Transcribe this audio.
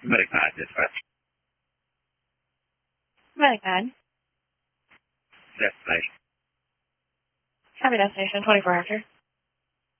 Medicpod dispatch. Medicpod. Destination. Happy destination, 24 after.